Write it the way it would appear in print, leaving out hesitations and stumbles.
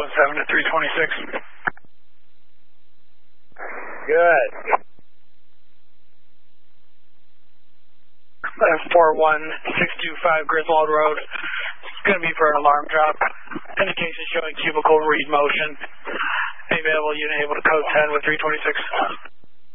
going 7 to 326. Good. F41625 Griswold Road. It's going to be for an alarm drop. Indication showing cubicle read motion. Available unit able to code 10 with 326.